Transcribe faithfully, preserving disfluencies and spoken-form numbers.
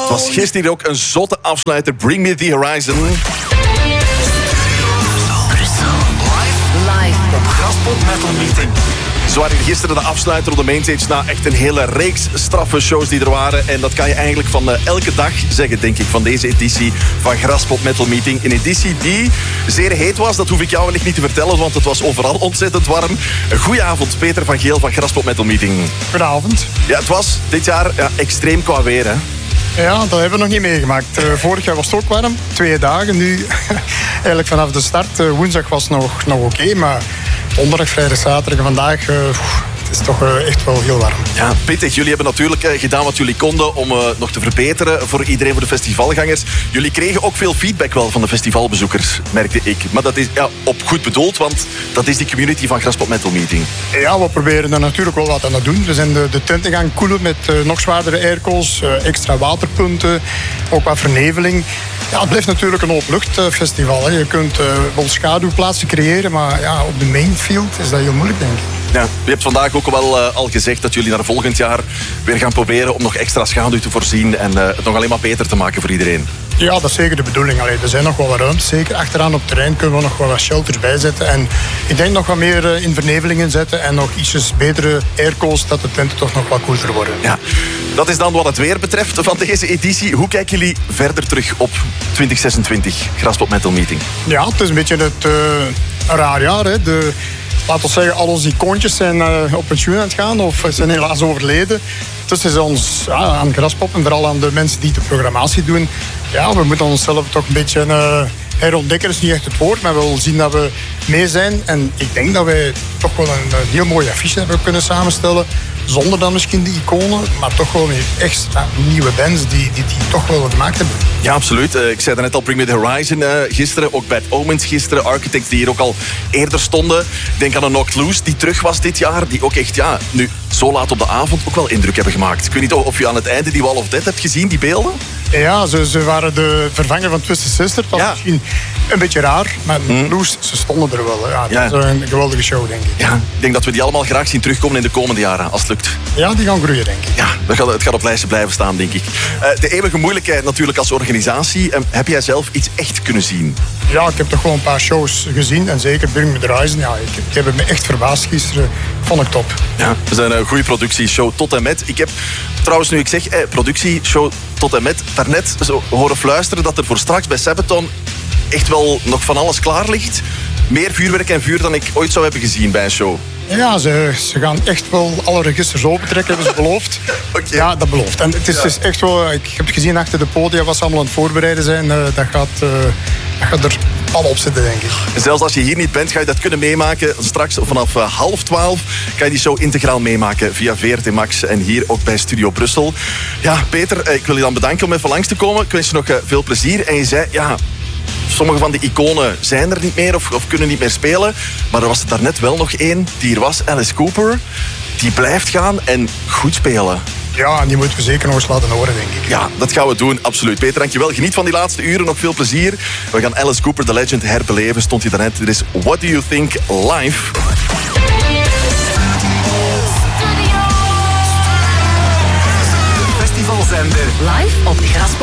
was gisteren hier ook een zotte afsluiter. Bring Me The Horizon. Live op Graspop Metal Meeting. Zo waren gisteren de afsluiter op de mainstage na echt een hele reeks straffe shows die er waren. En dat kan je eigenlijk van uh, elke dag zeggen, denk ik, van deze editie van Graspop Metal Meeting. Een editie die zeer heet was, dat hoef ik jou wellicht niet te vertellen, want het was overal ontzettend warm. Goedenavond, Peter van Geel van Graspop Metal Meeting. Goedenavond. Ja, het was dit jaar ja, extreem qua weer, hè? Ja, dat hebben we nog niet meegemaakt. Uh, vorig jaar was het ook warm, twee dagen. Nu, eigenlijk vanaf de start, uh, woensdag was nog, nog oké, okay, maar donderdag, vrijdag, zaterdag en vandaag... Uh, Het is toch uh, echt wel heel warm. Ja, pittig. Jullie hebben natuurlijk uh, gedaan wat jullie konden om uh, nog te verbeteren voor iedereen, voor de festivalgangers. Jullie kregen ook veel feedback wel van de festivalbezoekers, merkte ik. Maar dat is ja, op goed bedoeld, want dat is die community van Graspop Metal Meeting. Ja, we proberen er natuurlijk wel wat aan te doen. We zijn de, de tenten gaan koelen met uh, nog zwaardere airco's, uh, extra waterpunten, ook wat verneveling. Ja, het blijft natuurlijk een openluchtfestival. Hè. Je kunt uh, wel schaduwplaatsen creëren, maar ja, op de mainfield is dat heel moeilijk, denk ik. Ja, je hebt vandaag ook wel uh, al gezegd dat jullie naar volgend jaar weer gaan proberen om nog extra schaduw te voorzien en uh, het nog alleen maar beter te maken voor iedereen. Ja, dat is zeker de bedoeling. Allee, er zijn nog wel wat ruimtes. Zeker achteraan op het terrein kunnen we nog wel wat shelters bijzetten. En ik denk nog wat meer uh, in vernevelingen zetten en nog ietsjes betere airco's, dat de tenten toch nog wat cooler worden. Ja, dat is dan wat het weer betreft van deze editie. Hoe kijken jullie verder terug op twintig zesentwintig, Graspop Metal Meeting? Ja, het is een beetje het, uh, een raar jaar. Hè. De... Laten we zeggen, al onze icoontjes zijn uh, op pensioen aan het gaan of zijn helaas overleden. Dus is ons ja, aan Graspop en vooral aan de mensen die de programmatie doen. Ja, we moeten onszelf toch een beetje uh, herontdekken. Dat is niet echt het woord, maar we willen zien dat we mee zijn. En ik denk dat wij toch wel een, een heel mooie affiche hebben kunnen samenstellen. Zonder dan misschien die iconen, maar toch wel weer extra nieuwe bands die, die, die toch wel gemaakt hebben. Ja, absoluut. Uh, ik zei daarnet al, Bring Me The Horizon uh, gisteren. Ook Bad Omens gisteren. Architects die hier ook al eerder stonden. Ik denk aan een Knocked Loose die terug was dit jaar. Die ook echt, ja, nu zo laat op de avond ook wel indruk hebben gemaakt. Ik weet niet of je aan het einde die Wall of Death hebt gezien, die beelden? Ja, ze, ze waren de vervanger van Twisted Sister. Dat was ja. misschien een beetje raar, maar hmm. Loose, ze stonden er wel. Ja, ja. Dat is een geweldige show, denk ik. Ja, ik denk dat we die allemaal graag zien terugkomen in de komende jaren, als het lukt. Ja, die gaan groeien, denk ik. Ja, dat gaat, het gaat op lijsten blijven staan, denk ik. Uh, de eeuwige moeilijkheid natuurlijk als organisatie. Uh, heb jij zelf iets echt kunnen zien? Ja, ik heb toch wel een paar shows gezien. En zeker Bring Me The Horizon. Ja, ik, die hebben me echt verbaasd gisteren. Vond ik top. Ja, we zijn een goede productieshow tot en met. Ik heb trouwens, nu ik zeg, eh, productieshow tot en met, daarnet zo horen fluisteren dat er voor straks bij Sabaton echt wel nog van alles klaar ligt. Meer vuurwerk en vuur dan ik ooit zou hebben gezien bij een show. Ja, ze, ze gaan echt wel alle registers opentrekken, hebben ze beloofd. Okay. Ja, dat belooft. En het is, ja. is echt wel... Ik heb het gezien achter de podia wat ze allemaal aan het voorbereiden zijn. Uh, dat, gaat, uh, dat gaat er pal op zitten, denk ik. En zelfs als je hier niet bent, ga je dat kunnen meemaken. Straks vanaf uh, half twaalf kan je die show integraal meemaken via V R T Max en hier ook bij Studio Brussel. Ja, Peter, uh, ik wil je dan bedanken om even langs te komen. Ik wens je nog uh, veel plezier. En je zei, ja... Sommige van die iconen zijn er niet meer of, of kunnen niet meer spelen. Maar er was er daarnet wel nog één die er was, Alice Cooper. Die blijft gaan en goed spelen. Ja, en die moeten we zeker nog eens laten horen, denk ik. Ja, dat gaan we doen, absoluut. Peter, dankjewel. Geniet van die laatste uren, nog veel plezier. We gaan Alice Cooper, The Legend, herbeleven. Stond hij daarnet. Dit is What Do You Think Live. Festivalzender. Live op Graspop.